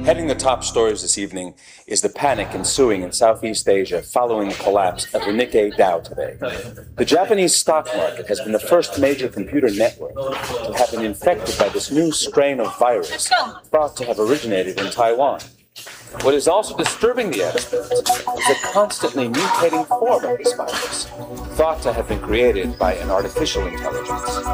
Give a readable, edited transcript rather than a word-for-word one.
Heading the top stories this evening is the panic ensuing in Southeast Asia following the collapse of the Nikkei Dow today. The Japanese stock market has been the first major computer network to have been infected by this new strain of virus thought to have originated in Taiwan. What is also disturbing the experts is the constantly mutating form of this virus, thought to have been created by an artificial intelligence.